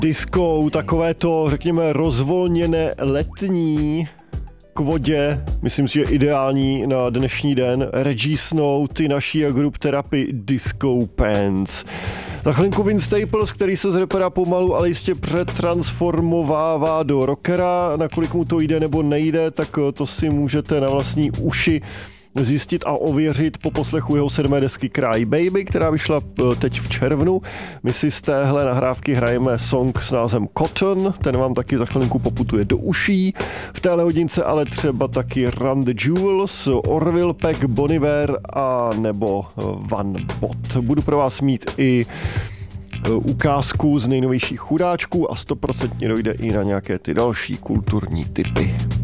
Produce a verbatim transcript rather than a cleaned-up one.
disco, takové to, řekněme, rozvolněné letní k vodě, myslím si, že ideální na dnešní den. Reggie Snow, ty naší a Group Therapy, Disco Pants. Za chvilinku Vince Staples, který se z rapera pomalu, ale jistě přetransformovává do rockera. Nakolik mu to jde nebo nejde, tak to si můžete na vlastní uši zjistit a ověřit po poslechu jeho sedmé desky Cry Baby, která vyšla teď v červnu. My si z téhle nahrávky hrajeme song s názvem Cotton, ten vám taky za chvilinku poputuje do uší. V téhle hodince ale třeba taky Run the Jewels, Orville Peck, Bon Iver a nebo Van Bot. Budu pro vás mít i ukázku z nejnovějších chudáčků a stoprocentně dojde i na nějaké ty další kulturní typy.